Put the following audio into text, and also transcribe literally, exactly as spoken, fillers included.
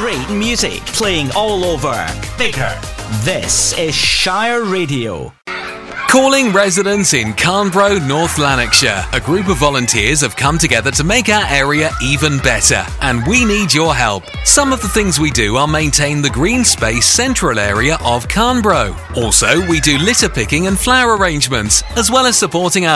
great music playing all over. Bigger. This is Shire Radio. Calling residents in Carnbro, North Lanarkshire. A group of volunteers have come together to make our area even better, and we need your help. Some of the things we do are maintain the green space central area of Carnbro. Also, we do litter picking and flower arrangements, as well as supporting our